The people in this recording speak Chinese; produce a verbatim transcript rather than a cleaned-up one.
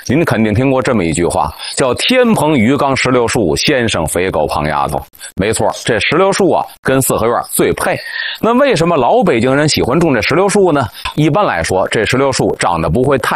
您肯定听过这么一句话，叫天棚鱼缸石榴树，先生肥狗胖丫头。没错，这石榴树啊跟四合院最配。那为什么老北京人喜欢种这石榴树呢？一般来说，这石榴树长得不会太